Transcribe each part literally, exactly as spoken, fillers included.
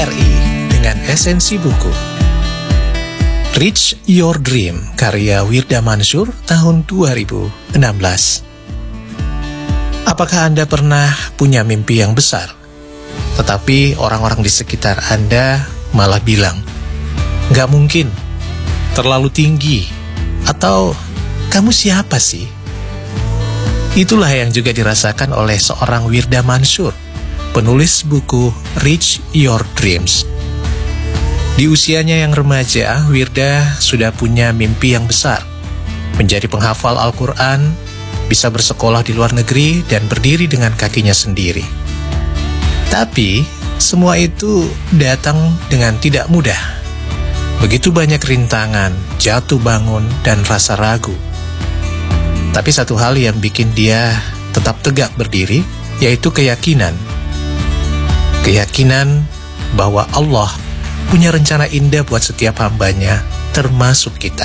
R I dengan esensi buku. Reach Your Dream, karya Wirda Mansur, tahun dua ribu enam belas. Apakah Anda pernah punya mimpi yang besar, tetapi orang-orang di sekitar Anda malah bilang, "Gak mungkin, terlalu tinggi," atau "Kamu siapa sih?" Itulah yang juga dirasakan oleh seorang Wirda Mansur, penulis buku Reach Your Dreams. Di usianya yang remaja, Wirda sudah punya mimpi yang besar, menjadi penghafal Al-Quran, bisa bersekolah di luar negeri, dan berdiri dengan kakinya sendiri. Tapi, semua itu datang dengan tidak mudah. Begitu banyak rintangan, jatuh bangun, dan rasa ragu. Tapi satu hal yang bikin dia tetap tegak berdiri, yaitu keyakinan. Keyakinan bahwa Allah punya rencana indah buat setiap hambanya, termasuk kita.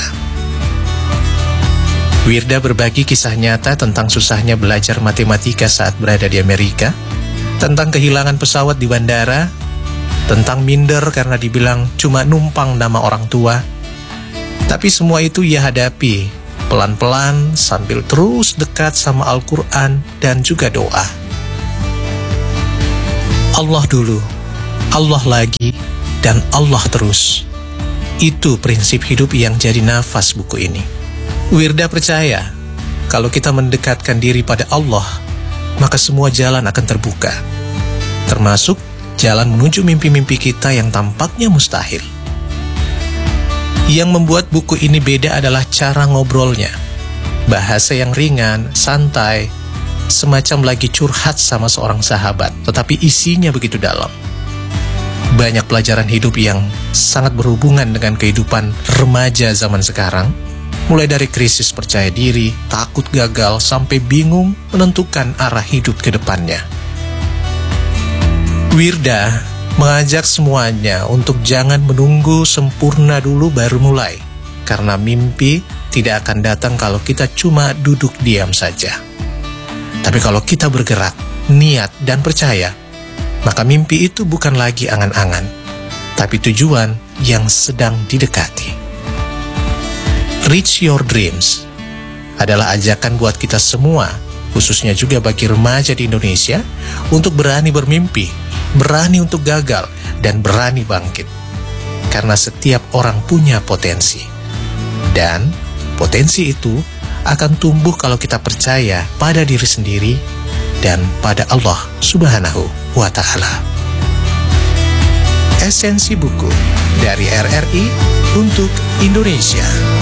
Wirda berbagi kisah nyata tentang susahnya belajar matematika saat berada di Amerika, tentang kehilangan pesawat di bandara, tentang minder karena dibilang cuma numpang nama orang tua. Tapi semua itu ia hadapi pelan-pelan sambil terus dekat sama Al-Quran dan juga doa. Allah dulu, Allah lagi, dan Allah terus. Itu prinsip hidup yang jadi nafas buku ini. Wirda percaya, kalau kita mendekatkan diri pada Allah, maka semua jalan akan terbuka, termasuk jalan menuju mimpi-mimpi kita yang tampaknya mustahil. Yang membuat buku ini beda adalah cara ngobrolnya. Bahasa yang ringan, santai, semacam lagi curhat sama seorang sahabat, tetapi isinya begitu dalam. Banyak pelajaran hidup yang sangat berhubungan dengan kehidupan remaja zaman sekarang, mulai dari krisis percaya diri, takut gagal, sampai bingung menentukan arah hidup ke depannya. Wirda mengajak semuanya untuk jangan menunggu sempurna dulu baru mulai, karena mimpi tidak akan datang kalau kita cuma duduk diam saja. Tapi kalau kita bergerak, niat, dan percaya, maka mimpi itu bukan lagi angan-angan, tapi tujuan yang sedang didekati. Reach Your Dreams adalah ajakan buat kita semua, khususnya juga bagi remaja di Indonesia, untuk berani bermimpi, berani untuk gagal, dan berani bangkit. Karena setiap orang punya potensi. Dan potensi itu akan tumbuh kalau kita percaya pada diri sendiri dan pada Allah Subhanahu wa Ta'ala. Esensi buku dari R R I untuk Indonesia.